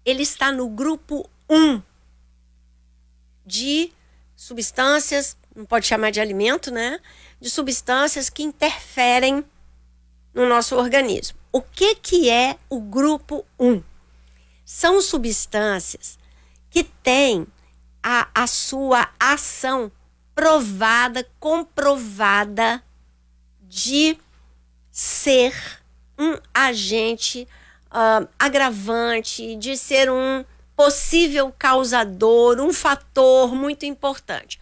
ele está no grupo 1 de substâncias, não pode chamar de alimento, né? De substâncias que interferem no nosso organismo. O que é o grupo 1? São substâncias que têm a sua ação provada, comprovada de ser um agente agravante, de ser um possível causador, um fator muito importante.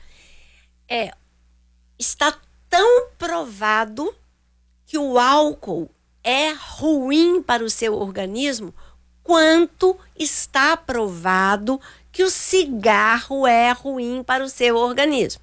Está tão provado que o álcool é ruim para o seu organismo, quanto está provado que o cigarro é ruim para o seu organismo.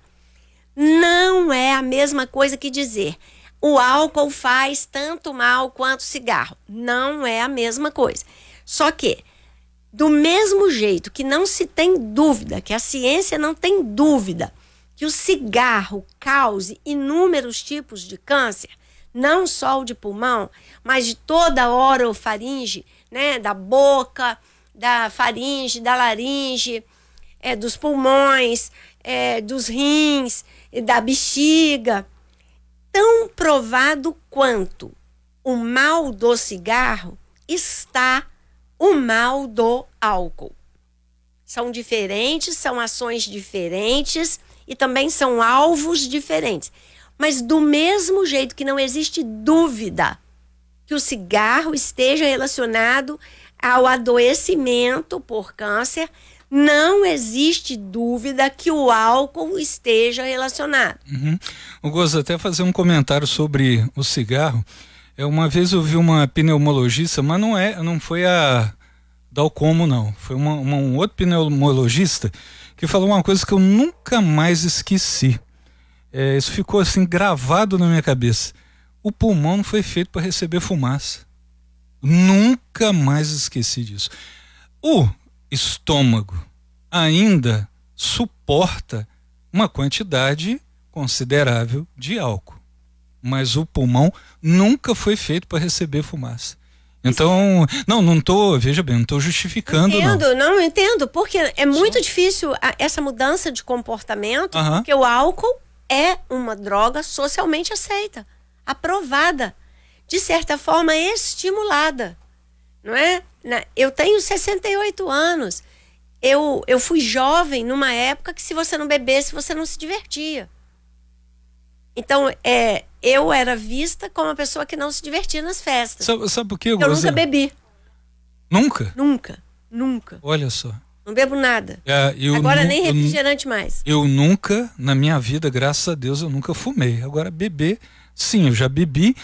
Não é a mesma coisa que dizer o álcool faz tanto mal quanto o cigarro. Não é a mesma coisa. Só que, do mesmo jeito que não se tem dúvida, que a ciência não tem dúvida que o cigarro cause inúmeros tipos de câncer, não só o de pulmão, mas de toda a orofaringe, né, da boca, da faringe, da laringe, dos pulmões, dos rins, da bexiga. Tão provado quanto o mal do cigarro está o mal do álcool. São diferentes, são ações diferentes e também são alvos diferentes. Mas do mesmo jeito que não existe dúvida que o cigarro esteja relacionado ao adoecimento por câncer, não existe dúvida que o álcool esteja relacionado. Eu gosto até de fazer um comentário sobre o cigarro. Uma vez eu vi uma pneumologista, mas não foi a Dalcomo, não. Foi um outro pneumologista que falou uma coisa que eu nunca mais esqueci. Isso ficou assim gravado na minha cabeça. O pulmão não foi feito para receber fumaça. Nunca mais esqueci disso. O estômago ainda suporta uma quantidade considerável de álcool, mas o pulmão nunca foi feito para receber fumaça. Então, não tô justificando. Não entendo, porque é muito difícil essa mudança de comportamento, porque o álcool é uma droga socialmente aceita, aprovada, de certa forma estimulada, não é? Eu tenho 68 anos, eu fui jovem numa época que se você não bebesse, você não se divertia. Então, eu era vista como uma pessoa que não se divertia nas festas. Sabe por quê? Eu nunca bebi. Nunca? Nunca. Olha só. Não bebo nada. Agora nem refrigerante mais. Eu nunca, na minha vida, graças a Deus, eu nunca fumei. Agora, beber, sim, eu já bebi.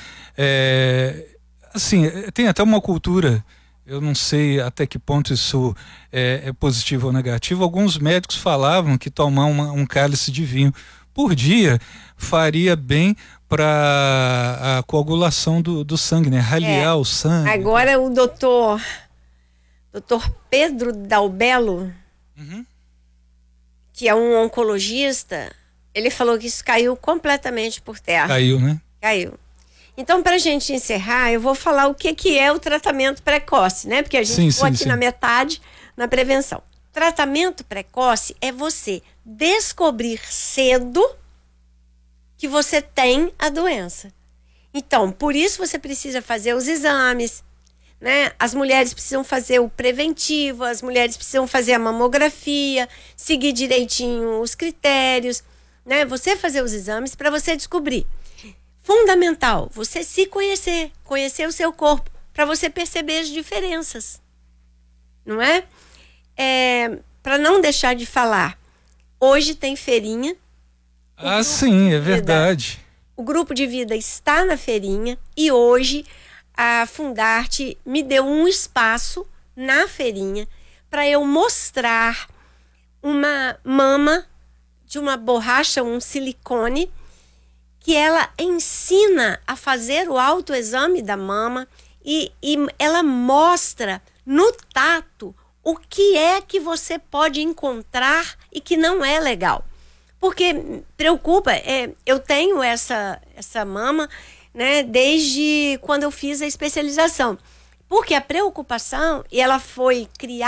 Assim, tem até uma cultura, eu não sei até que ponto isso é positivo ou negativo. Alguns médicos falavam que tomar um cálice de vinho por dia faria bem para a coagulação do sangue, né? Raliar o sangue. Agora o doutor Pedro Dalbello, que é um oncologista, ele falou que isso caiu completamente por terra. Caiu, né? Caiu. Então, para a gente encerrar, eu vou falar o que é o tratamento precoce, né? Porque a gente ficou aqui na metade, na prevenção. Tratamento precoce é você descobrir cedo que você tem a doença. Então, por isso você precisa fazer os exames, né? As mulheres precisam fazer o preventivo, as mulheres precisam fazer a mamografia, seguir direitinho os critérios, né? Você fazer os exames para você descobrir. Fundamental, você se conhecer o seu corpo, para você perceber as diferenças, não é? Para não deixar de falar, hoje tem feirinha. Sim, é verdade. O grupo de vida está na feirinha e hoje a Fundarte me deu um espaço na feirinha para eu mostrar uma mama de uma borracha, um silicone, que ela ensina a fazer o autoexame da mama e ela mostra no tato o que é que você pode encontrar e que não é legal. Porque preocupa, eu tenho essa mama, né, desde quando eu fiz a especialização. Porque a preocupação, e ela foi criada